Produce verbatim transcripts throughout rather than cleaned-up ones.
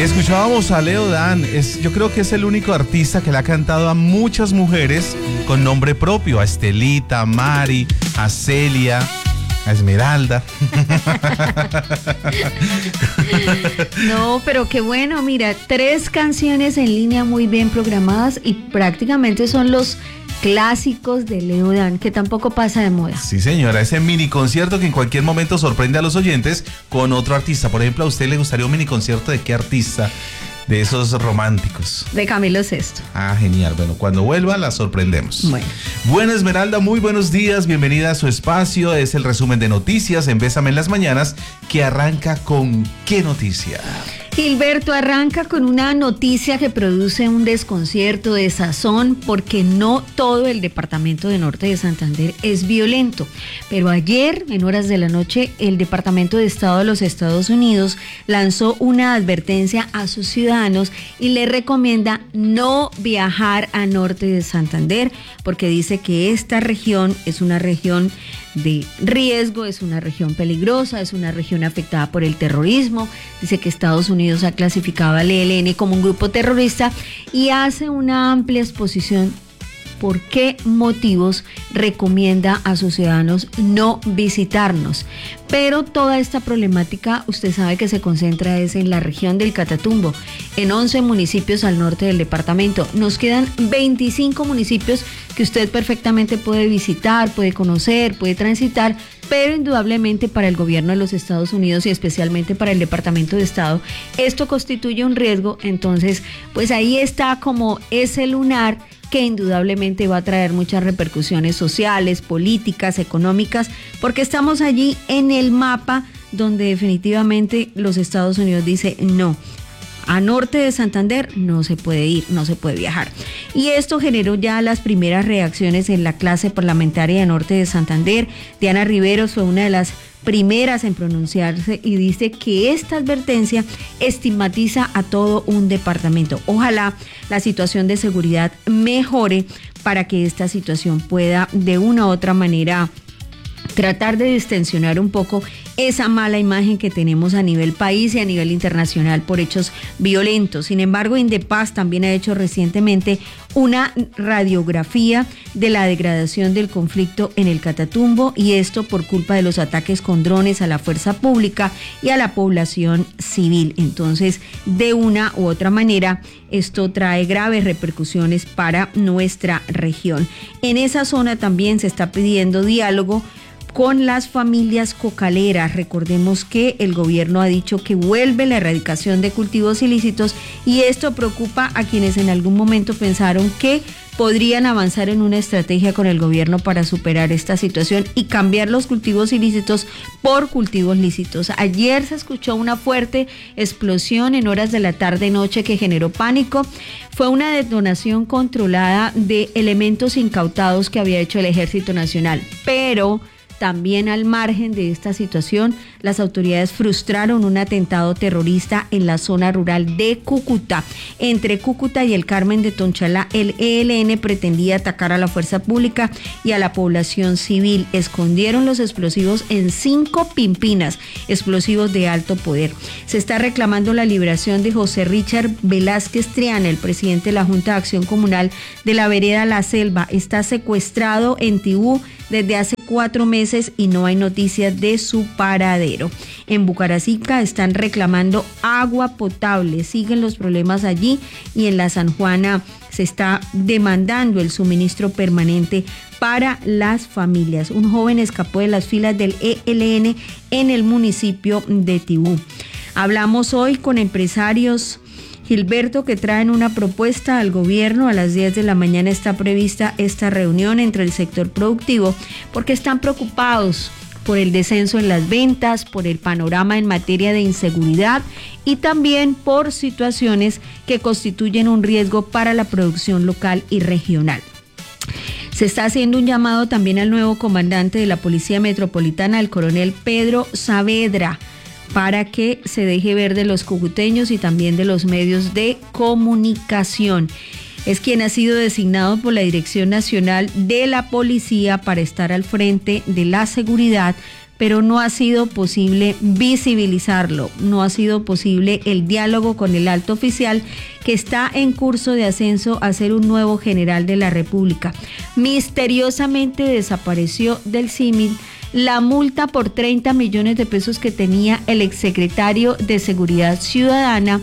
Escuchábamos a Leo Dan. Es, yo creo que es el único artista que le ha cantado a muchas mujeres con nombre propio, a Estelita, a Mari, a Celia, a Esmeralda. No, pero qué bueno, mira, tres canciones en línea muy bien programadas y prácticamente son los clásicos de Leo Dan, que tampoco pasa de moda. Sí, señora, ese mini concierto que en cualquier momento sorprende a los oyentes con otro artista. Por ejemplo, ¿a usted le gustaría un mini concierto de qué artista? De esos románticos. De Camilo Sesto. Ah, genial. Bueno, cuando vuelva la sorprendemos. Bueno. Bueno, Esmeralda, muy buenos días. Bienvenida a su espacio. Es el resumen de noticias en Bésame en las Mañanas, que arranca con ¿qué noticia? Gilberto, arranca con una noticia que produce un desconcierto, desazón, porque no todo el departamento de Norte de Santander es violento. Pero ayer, en horas de la noche, el Departamento de Estado de los Estados Unidos lanzó una advertencia a sus ciudadanos y les recomienda no viajar a Norte de Santander, porque dice que esta región es una región de riesgo, es una región peligrosa, es una región afectada por el terrorismo. Dice que Estados Unidos ha clasificado al E L N como un grupo terrorista y hace una amplia exposición por qué motivos recomienda a sus ciudadanos no visitarnos. Pero toda esta problemática, usted sabe que se concentra es en la región del Catatumbo, en once municipios al norte del departamento. Nos quedan veinticinco municipios que usted perfectamente puede visitar, puede conocer, puede transitar, pero indudablemente para el gobierno de los Estados Unidos y especialmente para el Departamento de Estado, esto constituye un riesgo. Entonces, pues ahí está como ese lunar que indudablemente va a traer muchas repercusiones sociales, políticas, económicas, porque estamos allí en el mapa donde definitivamente los Estados Unidos dice no. A Norte de Santander no se puede ir, no se puede viajar. Y esto generó ya las primeras reacciones en la clase parlamentaria de Norte de Santander. Diana Riveros fue una de las primeras en pronunciarse y dice que esta advertencia estigmatiza a todo un departamento. Ojalá la situación de seguridad mejore para que esta situación pueda de una u otra manera tratar de distensionar un poco esa mala imagen que tenemos a nivel país y a nivel internacional por hechos violentos. Sin embargo, Indepaz también ha hecho recientemente una radiografía de la degradación del conflicto en el Catatumbo, y esto por culpa de los ataques con drones a la fuerza pública y a la población civil. Entonces, de una u otra manera, esto trae graves repercusiones para nuestra región. En esa zona también se está pidiendo diálogo con las familias cocaleras. Recordemos que el gobierno ha dicho que vuelve la erradicación de cultivos ilícitos y esto preocupa a quienes en algún momento pensaron que podrían avanzar en una estrategia con el gobierno para superar esta situación y cambiar los cultivos ilícitos por cultivos lícitos. Ayer se escuchó una fuerte explosión en horas de la tarde-noche que generó pánico. Fue una detonación controlada de elementos incautados que había hecho el Ejército Nacional, pero también al margen de esta situación, las autoridades frustraron un atentado terrorista en la zona rural de Cúcuta. Entre Cúcuta y el Carmen de Tonchalá, el E L N pretendía atacar a la fuerza pública y a la población civil. Escondieron los explosivos en cinco pimpinas, explosivos de alto poder. Se está reclamando la liberación de José Richard Velázquez Triana, el presidente de la Junta de Acción Comunal de la vereda La Selva. Está secuestrado en Tibú desde hace cuatro meses y no hay noticias de su paradero. En Bucaracica están reclamando agua potable, siguen los problemas allí, y en la San Juana se está demandando el suministro permanente para las familias. Un joven escapó de las filas del E L N en el municipio de Tibú. Hablamos hoy con empresarios, Gilberto, que traen una propuesta al gobierno. A las diez de la mañana está prevista esta reunión entre el sector productivo porque están preocupados por el descenso en las ventas, por el panorama en materia de inseguridad y también por situaciones que constituyen un riesgo para la producción local y regional. Se está haciendo un llamado también al nuevo comandante de la Policía Metropolitana, el coronel Pedro Saavedra, para que se deje ver de los cucuteños y también de los medios de comunicación. Es quien ha sido designado por la Dirección Nacional de la Policía para estar al frente de la seguridad pero no ha sido posible visibilizarlo, no ha sido posible el diálogo con el alto oficial que está en curso de ascenso a ser un nuevo general de la República. Misteriosamente desapareció del símil la multa por treinta millones de pesos que tenía el exsecretario de Seguridad Ciudadana,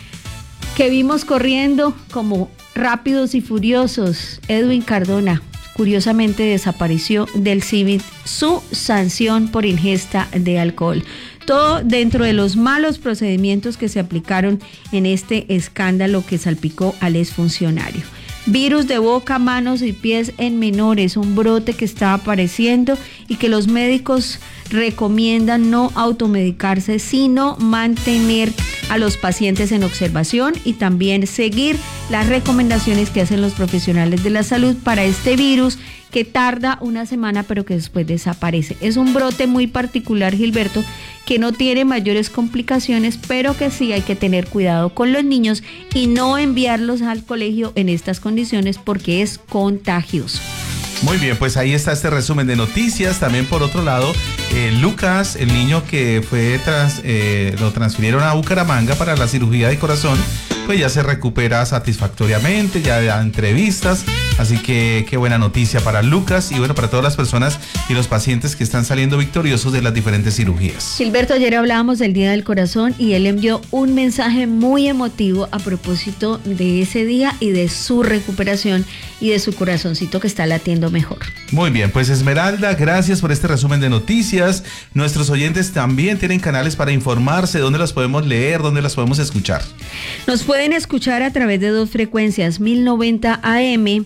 que vimos corriendo como rápidos y furiosos. Edwin Cardona, curiosamente desapareció del símil su sanción por ingesta de alcohol. Todo dentro de los malos procedimientos que se aplicaron en este escándalo que salpicó al exfuncionario. Virus de boca, manos y pies en menores, un brote que está apareciendo y que los médicos recomiendan no automedicarse, sino mantener a los pacientes en observación y también seguir las recomendaciones que hacen los profesionales de la salud para este virus que tarda una semana pero que después desaparece. Es un brote muy particular, Gilberto, que no tiene mayores complicaciones, pero que sí hay que tener cuidado con los niños y no enviarlos al colegio en estas condiciones porque es contagioso. Muy bien, pues ahí está este resumen de noticias. También por otro lado, eh, Lucas, el niño que fue tras, eh, lo transfirieron a Bucaramanga para la cirugía de corazón, pues ya se recupera satisfactoriamente, ya da entrevistas, así que qué buena noticia para Lucas y bueno, para todas las personas y los pacientes que están saliendo victoriosos de las diferentes cirugías. Gilberto, ayer hablábamos del Día del Corazón y él envió un mensaje muy emotivo a propósito de ese día y de su recuperación y de su corazoncito que está latiendo mejor. Muy bien, pues Esmeralda, gracias por este resumen de noticias. Nuestros oyentes también tienen canales para informarse, dónde las podemos leer, dónde las podemos escuchar. Nos pueden escuchar a través de dos frecuencias, mil noventa A M,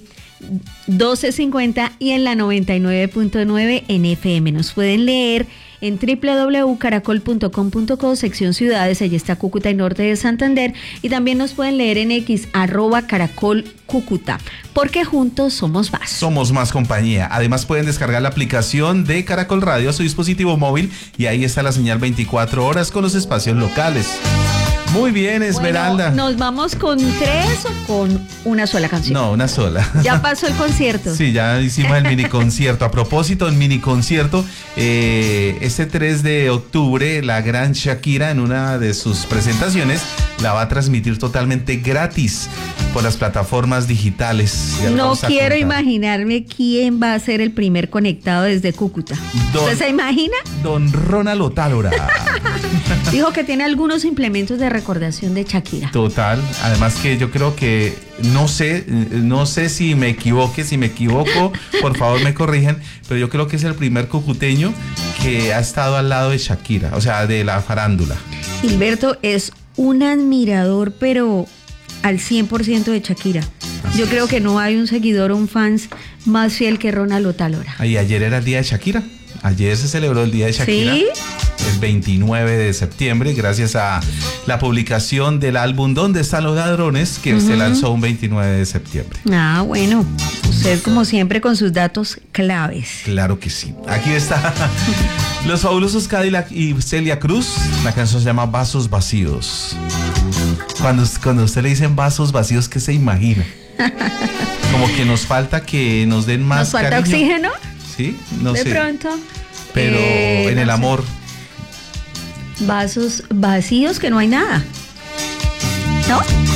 doce cincuenta y en la noventa y nueve punto nueve en F M. Nos pueden leer en doble u doble u doble u punto caracol punto com punto co, sección ciudades, allí está Cúcuta y Norte de Santander, y también nos pueden leer en X, arroba Caracol Cúcuta, porque juntos somos más. Somos más compañía. Además pueden descargar la aplicación de Caracol Radio a su dispositivo móvil y ahí está la señal veinticuatro horas con los espacios locales. Muy bien, Esmeralda. Bueno, ¿nos vamos con tres o con una sola canción? No, una sola. Ya pasó el concierto. Sí, ya hicimos el mini concierto. A propósito, el mini concierto, eh, este tres de octubre, la gran Shakira en una de sus presentaciones la va a transmitir totalmente gratis por las plataformas digitales. No quiero imaginarme quién va a ser el primer conectado desde Cúcuta. Don, ¿usted se imagina? Don Ronald Otálora. Dijo que tiene algunos implementos de recordación de Shakira. Total, además que yo creo que, no sé, no sé si me equivoque, si me equivoco, por favor me corrijan, pero yo creo que es el primer cucuteño que ha estado al lado de Shakira, o sea, de la farándula. Gilberto es un admirador, pero al cien por ciento de Shakira. Así yo es. Creo que no hay un seguidor o un fans más fiel que Ronald Otálora. Y ayer era el día de Shakira. Ayer se celebró el día de Shakira. ¿Sí? El veintinueve de septiembre, gracias a la publicación del álbum ¿Dónde están los ladrones? Que uh-huh. se lanzó un veintinueve de septiembre. Ah, bueno. Usted, como siempre, con sus datos claves. Claro que sí. Aquí está Los Fabulosos Cadillac y Celia Cruz. La canción se llama Vasos Vacíos. Cuando, cuando a usted le dicen vasos vacíos, ¿qué se imagina? Como que nos falta que nos den más ¿Nos falta cariño. Oxígeno? Sí, no de sé. De pronto. Pero eh, en no el sé. amor. Vasos vacíos que no hay nada. ¿No?